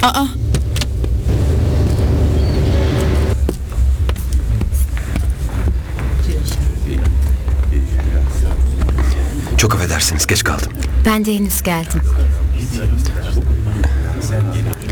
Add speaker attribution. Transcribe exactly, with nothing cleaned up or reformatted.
Speaker 1: Aa.
Speaker 2: Çok affedersiniz, geç kaldım.
Speaker 3: Ben de henüz geldim.